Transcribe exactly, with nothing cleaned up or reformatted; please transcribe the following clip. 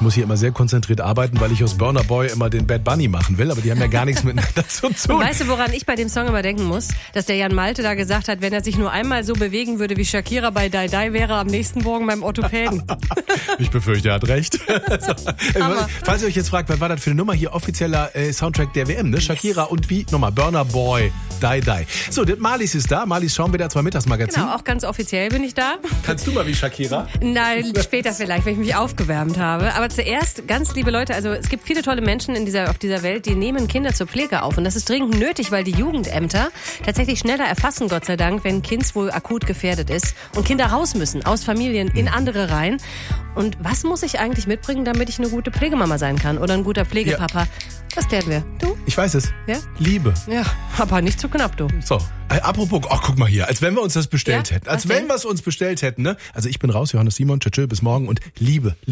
muss hier immer sehr konzentriert arbeiten, weil ich aus Burna Boy immer den Bad Bunny machen will, aber die haben ja gar nichts miteinander zu tun. Und weißt du, woran ich bei dem Song immer denken muss? Dass der Jan Malte da gesagt hat, wenn er sich nur einmal so bewegen würde wie Shakira bei Die Die, wäre er am nächsten Morgen beim Orthopäden. Ich befürchte, er hat recht. So. Falls ihr euch jetzt fragt, was war das für eine Nummer hier, offizieller äh, Soundtrack der W M, ne? Shakira und wie? Nochmal, Burna Boy, Die Die. So, Marlies ist da. Marlies schauen wir da zwei Mittagsmagazin. Genau, auch ganz offiziell bin ich da. Kannst du mal wie Shakira? Nein, später vielleicht, wenn ich mich aufgewärmt habe. Aber zuerst, ganz liebe Leute, also es gibt viele tolle Menschen in dieser, auf dieser Welt, die nehmen Kinder zur Pflege auf. Und das ist dringend nötig, weil die Jugendämter tatsächlich schneller erfassen, Gott sei Dank, wenn ein Kind wohl akut gefährdet ist und Kinder raus müssen, aus Familien in andere rein. Und was muss ich eigentlich mitbringen, damit ich eine gute Pflegemama sein kann oder ein guter Pflegepapa? Ja. Was klären wir? Du? Ich weiß es. Ja? Liebe. Ja, aber nicht zu knapp, du. So, äh, apropos, ach guck mal hier, als wenn wir uns das bestellt Ja? hätten. Als Was wenn denn? wir es uns bestellt hätten, ne? Also ich bin raus, Johannes Simon, tschö, tschö, bis morgen und Liebe.